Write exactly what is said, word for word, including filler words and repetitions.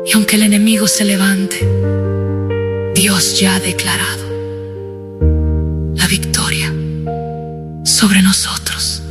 Y aunque el enemigo se levante, Dios ya ha declarado la victoria sobre nosotros.